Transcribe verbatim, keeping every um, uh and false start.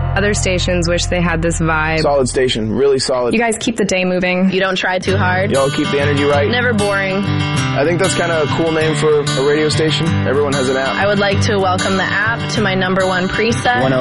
Other stations wish they had this vibe. Solid station, really solid. You guys keep the day moving. You don't try too hard. Y'all keep the energy right. Never boring. I think that's kind of a cool name for a radio station. Everyone has an app. I would like to welcome the app to my number one preset.